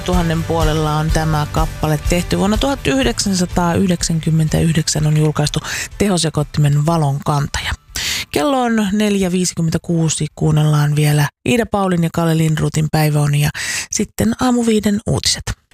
Tuhannen puolella on tämä kappale tehty. Vuonna 1999 on julkaistu tehosekoittimen Valonkantaja. Kello on 4.56. Kuunnellaan vielä Iida Paulin ja Kalle Lindroothin päiväuni ja sitten aamu 5 uutiset.